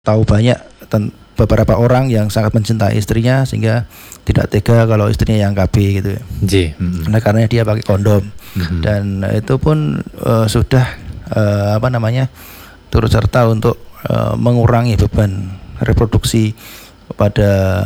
tahu banyak beberapa orang yang sangat mencintai istrinya sehingga tidak tega kalau istrinya yang KB gitu ya. Nah, karena dia pakai kondom dan itu pun sudah turut serta untuk mengurangi beban reproduksi pada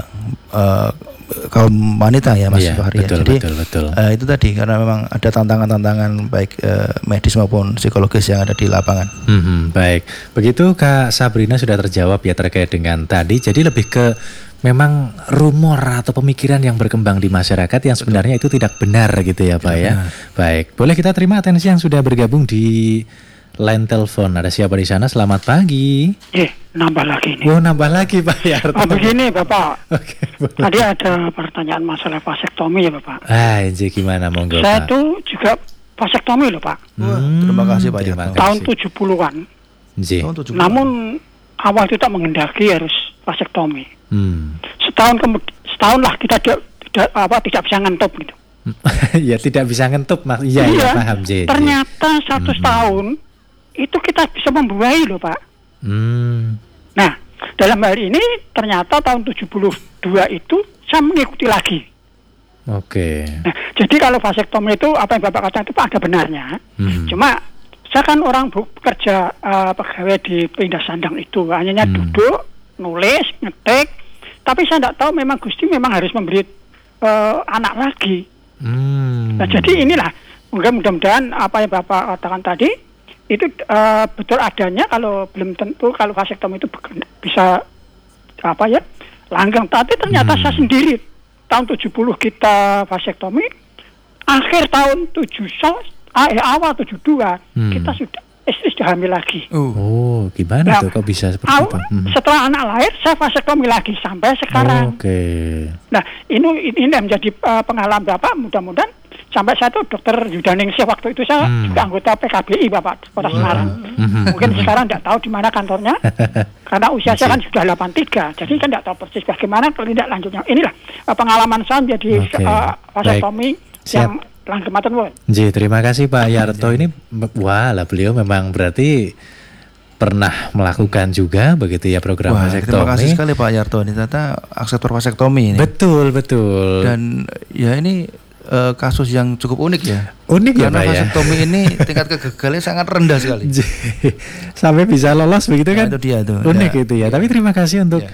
kaum wanita ya Mas Fahri. Betul. Itu tadi karena memang ada tantangan-tantangan baik medis maupun psikologis yang ada di lapangan. Baik, begitu Kak Sabrina sudah terjawab ya terkait dengan tadi. Jadi lebih ke memang rumor atau pemikiran yang berkembang di masyarakat yang sebenarnya itu tidak benar gitu ya Pak ya. Baik, boleh kita terima atensi yang sudah bergabung di line telepon. Ada siapa di sana? Selamat pagi. Nambah lagi nih. Oh, nambah lagi Pak ya. Begini Bapak. Oke, tadi ada pertanyaan masalah vasektomi ya Bapak. Gimana monggo Saya Pak? tuh juga vasektomi loh Pak. Terima kasih Pak. Tahun 70-an. Namun awal kita menghendaki harus vasektomi. Setahun lah kita tidak bisa ngentup gitu. Ya tidak bisa ngentup Mas. Iya, paham Ternyata 1 tahun itu kita bisa membuahi loh Pak. Nah, dalam hal ini ternyata tahun 72 itu saya mengikuti lagi. Oke. Nah, jadi kalau vasektomi itu apa yang Bapak katakan itu ada benarnya. Cuma saya kan orang bekerja pegawai di pindah sandang itu hanya duduk, nulis, ngetik. Tapi saya tidak tahu memang Gusti memang harus memberi anak lagi. Nah, jadi inilah mudah-mudahan apa yang Bapak katakan tadi itu betul adanya. Kalau belum tentu kalau vasektomi itu bisa langgeng. Tapi ternyata saya sendiri tahun 70 kita vasektomi, akhir tahun awal 72 kita istri sudah hamil lagi. Gimana tuh kok bisa seperti itu? Setelah anak lahir saya vasektomi lagi sampai sekarang. Nah, ini menjadi pengalaman Bapak, mudah-mudahan sampai saya tuh Dokter Yudaningsih waktu itu saya juga anggota PKBI Bapak Kota Semarang. Mungkin sekarang tidak tahu di mana kantornya karena usia saya kan sudah 83, jadi kan tidak tahu persis bagaimana tindak lanjutnya. Inilah pengalaman saya menjadi vasektomi yang langgeng. Terima kasih Pak Yarto. Ini beliau memang berarti pernah melakukan juga begitu ya program vasektomi. Terima kasih sekali Pak Yarto, ini ternyata akseptor vasektomi ini. Betul. Dan ya ini kasus yang cukup unik ya. Unik ya Pak ya. Karena vasektomi ini tingkat kegagalannya sangat rendah sekali. Sampai bisa lolos begitu kan? Itu dia tuh. Unik itu ya. Tapi terima kasih untuk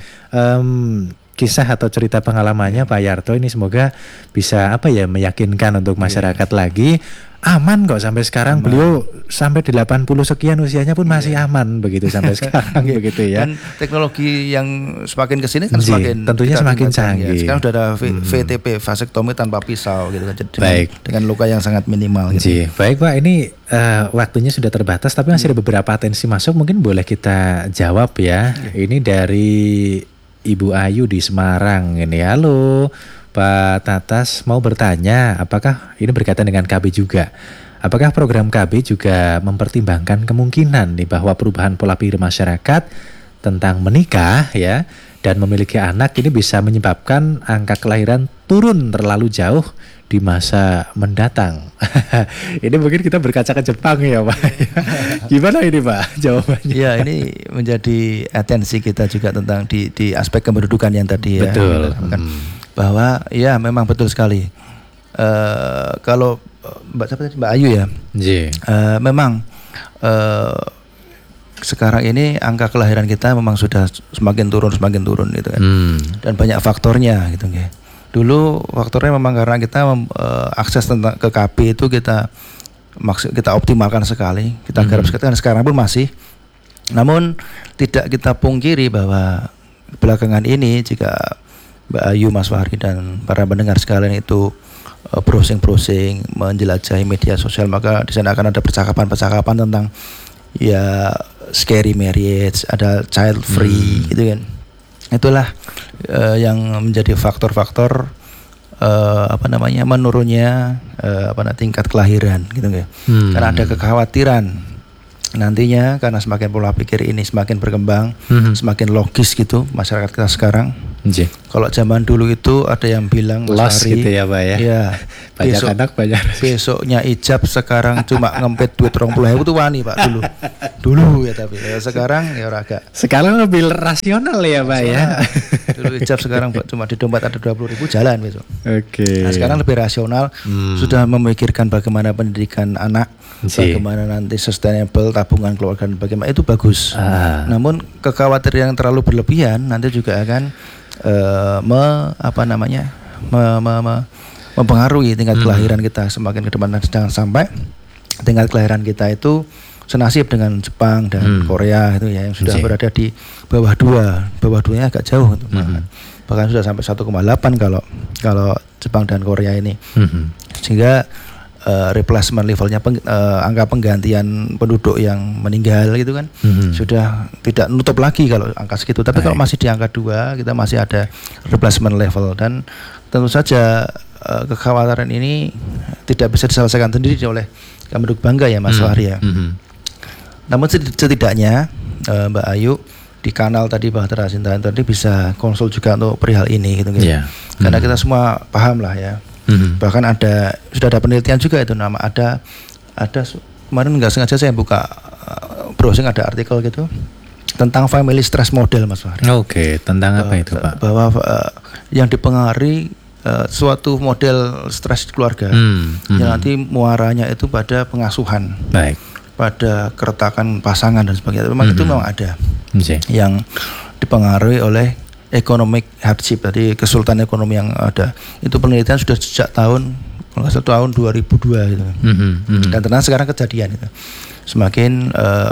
kisah atau cerita pengalamannya Pak Yarto. Ini semoga bisa meyakinkan untuk masyarakat lagi. Aman kok sampai sekarang. Beliau sampai 80 sekian usianya pun masih aman begitu sampai sekarang begitu ya. Dan teknologi yang semakin kesini kan tentunya semakin canggih. Sekarang sudah ada VTP, vasektomi tanpa pisau gitu kan. Baik. Dengan luka yang sangat minimal gitu. Baik Pak, ini waktunya sudah terbatas tapi masih ada beberapa atensi masuk, mungkin boleh kita jawab ya. Ini dari Ibu Ayu di Semarang ini. Halo Pak Tatas, mau bertanya apakah ini berkaitan dengan KB juga. Apakah program KB juga mempertimbangkan kemungkinan nih bahwa perubahan pola pikir masyarakat tentang menikah ya dan memiliki anak ini bisa menyebabkan angka kelahiran turun terlalu jauh di masa mendatang. Ini mungkin kita berkaca ke Jepang ya Pak. Gimana ini Pak jawabannya? Ya, ini menjadi atensi kita juga tentang di aspek kependudukan yang tadi ya. Betul. Bahwa ya memang betul sekali. Kalau Mbak Ayu ya. Memang sekarang ini angka kelahiran kita memang sudah semakin turun gitu kan. Dan banyak faktornya gitu ya. Dulu faktornya memang karena kita akses tentang ke KB itu kita optimalkan sekali, kita garap sekali, dan sekarang pun masih. Namun tidak kita pungkiri bahwa belakangan ini jika Mbak Ayu, Mas Fahri dan para pendengar sekalian itu browsing menjelajahi media sosial, maka di sana akan ada percakapan tentang ya scary marriage, ada child free gitu kan. Itulah yang menjadi faktor-faktor menurunnya tingkat kelahiran gitu kan. Karena ada kekhawatiran nantinya karena semakin pola pikir ini semakin berkembang, semakin logis gitu masyarakat kita sekarang. Kalau zaman dulu itu ada yang bilang los gitu ya Pak ya. Iya. Banyak anak banyak. Besoknya ijab, sekarang cuma ngempet duit 20.000 itu wani Pak dulu. Dulu ya, tapi ya sekarang ya agak. Sekarang lebih rasional ya Pak ya. Dulu ijab, sekarang cuma di dompet ada 20.000 jalan besok. Oke. Nah, sekarang lebih rasional, sudah memikirkan bagaimana pendidikan anak, bagaimana nanti sustainable tabungan keluarga, bagaimana itu bagus. Namun kekhawatiran yang terlalu berlebihan nanti juga akan mempengaruhi tingkat kelahiran kita semakin ke depan. Jangan sampai tingkat kelahiran kita itu senasib dengan Jepang dan Korea itu ya, yang sudah berada di bawah 2-nya agak jauh gitu. Bahkan sudah sampai 1,8 kalau Jepang dan Korea ini. Sehingga replacement levelnya angka penggantian penduduk yang meninggal gitu kan sudah tidak nutup lagi kalau angka segitu. Tapi kalau masih di angka 2, kita masih ada replacement level, dan tentu saja kekhawatiran ini tidak bisa diselesaikan sendiri oleh Kemenduk Bangga ya Mas Fahri ya. Namun setidaknya Mbak Ayu di kanal tadi Bahtera Sinta tadi bisa konsul juga untuk perihal ini gitu. Karena kita semua paham lah ya. Bahkan sudah ada penelitian juga itu, nama ada kemarin nggak sengaja saya buka browsing, ada artikel gitu tentang family stress model Mas Fahri. Oke, tentang apa itu Pak? Bahwa yang dipengaruhi suatu model stres di keluarga yang nanti muaranya itu pada pengasuhan, pada keretakan pasangan dan sebagainya. Memang itu memang ada yang dipengaruhi oleh economic hardship, tadi kesulitan ekonomi yang ada. Itu penelitian sudah sejak tahun 2002 gitu. Dan ternyata sekarang kejadian itu. Semakin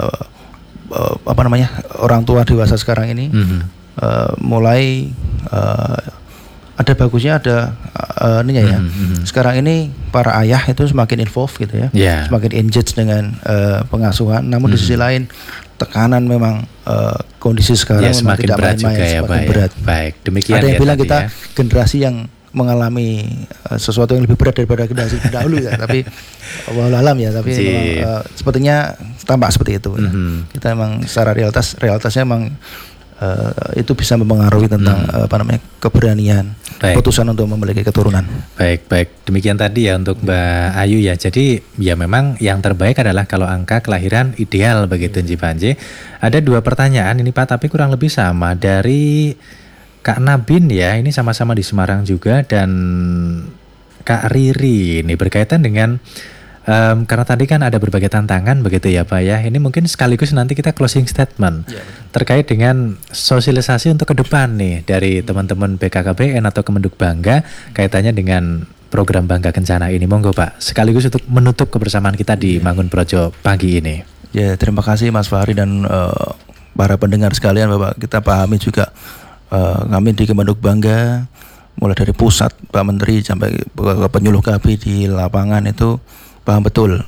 orang tua dewasa sekarang ini mulai ada bagusnya, ada ininya ya. Sekarang ini para ayah itu semakin involved gitu ya. Semakin engaged dengan pengasuhan. Namun di sisi lain tekanan memang kondisi sekarang memang semakin tidak berat main-main, juga ya, semakin berat. Baik, demikian. Ada yang bilang kita ya, generasi yang mengalami sesuatu yang lebih berat daripada generasi dahulu ya. Tapi wallahualam ya. Tapi memang, sepertinya tampak seperti itu. Ya. Kita memang secara realitasnya memang itu bisa mempengaruhi tentang keberanian keputusan untuk memiliki keturunan. Baik. Demikian tadi ya untuk Mbak Ayu ya. Jadi ya memang yang terbaik adalah kalau angka kelahiran ideal begitu Nji Panji. Ada 2 pertanyaan ini Pak, tapi kurang lebih sama dari Kak Nabin ya. Ini sama-sama di Semarang juga, dan Kak Riri ini berkaitan dengan karena tadi kan ada berbagai tantangan begitu ya Pak ya. Ini mungkin sekaligus nanti kita closing statement terkait dengan sosialisasi untuk ke depan nih dari teman-teman BKKBN atau Kemenduk Bangga kaitannya dengan program Bangga Kencana ini. Monggo Pak, sekaligus untuk menutup kebersamaan kita di Mangun Projo pagi ini. Ya, terima kasih Mas Fahri dan para pendengar sekalian. Bapak, kita pahami juga kami di Kemenduk Bangga mulai dari pusat Pak Menteri sampai ke penyuluh KB di lapangan itu paham betul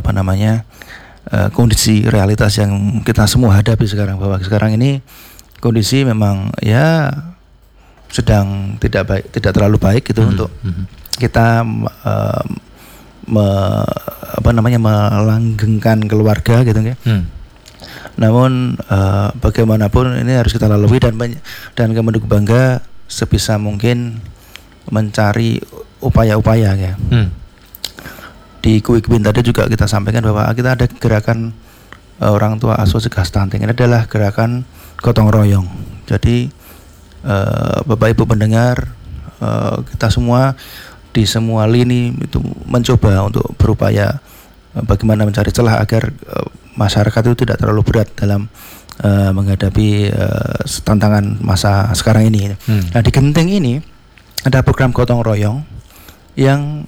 kondisi realitas yang kita semua hadapi sekarang, bahwa sekarang ini kondisi memang ya sedang tidak terlalu baik gitu untuk kita melanggengkan keluarga gitu ya. Namun bagaimanapun ini harus kita lalui, dan Kemenduk Bangga sebisa mungkin mencari upaya-upaya ya. Di Quick Win tadi juga kita sampaikan bahwa kita ada gerakan orang tua asuh cegah stunting. Ini adalah gerakan gotong royong. Jadi Bapak Ibu pendengar, kita semua di semua lini itu mencoba untuk berupaya bagaimana mencari celah agar masyarakat itu tidak terlalu berat dalam menghadapi tantangan masa sekarang ini. Nah, di Genting ini ada program gotong royong yang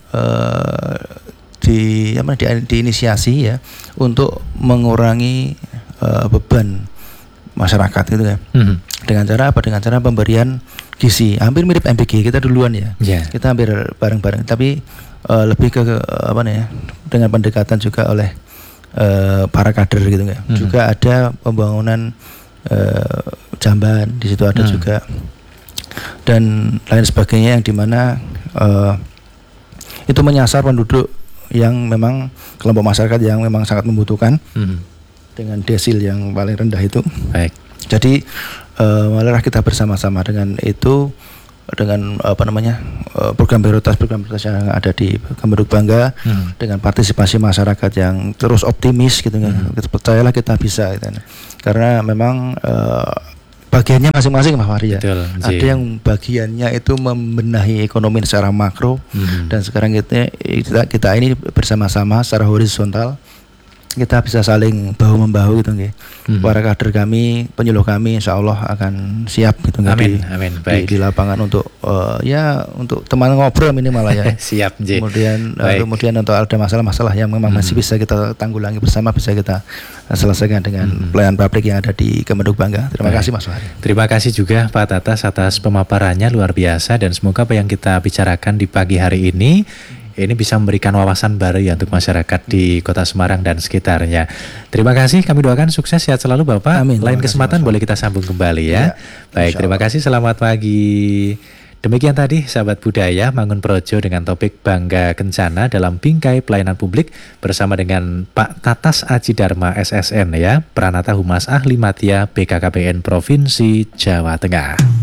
diinisiasi ya untuk mengurangi beban masyarakat gitu ya. Dengan cara apa? Dengan cara pemberian gizi. Hampir mirip MBG kita duluan ya. Kita hampir bareng-bareng, tapi lebih ke dengan pendekatan juga oleh para kader gitu ya. Juga ada pembangunan jamban di situ ada juga, dan lain sebagainya, yang dimana itu menyasar penduduk yang memang kelompok masyarakat yang memang sangat membutuhkan dengan desil yang paling rendah itu. Jadi marilah kita bersama-sama dengan itu, dengan program prioritas yang ada di Kemenhub Bangga, dengan partisipasi masyarakat yang terus optimis gitu kan. Percayalah kita bisa gitu. Karena memang bagiannya masing-masing Pak Fahri ya. Betul, ada yang bagiannya itu membenahi ekonomi secara makro, dan sekarang kita ini bersama-sama secara horizontal kita bisa saling bahu membahu gitu nggih. Para kader kami, penyuluh kami insya Allah akan siap gitu amin. Di lapangan untuk untuk teman ngobrol minimal ya. Siap J. Kemudian untuk ada masalah-masalah yang memang masih bisa kita tanggulangi bersama, bisa kita selesaikan dengan pelayanan publik yang ada di Kemenhub Bangga. Terima kasih Mas Fahri. Terima kasih juga Pak Tatas atas pemaparannya luar biasa, dan semoga apa yang kita bicarakan di pagi hari ini bisa memberikan wawasan baru ya untuk masyarakat di Kota Semarang dan sekitarnya. Terima kasih, kami doakan sukses, sehat selalu Bapak. Amin. Lain kesempatan boleh kita sambung kembali ya. Baik, terima kasih, selamat pagi. Demikian tadi sahabat budaya Mangun Projo dengan topik Bangga Kencana dalam Bingkai Pelayanan Publik bersama dengan Pak Tatas Aji Dharma SSN ya, Pranata Humas Ahli Madya BKKBN Provinsi Jawa Tengah.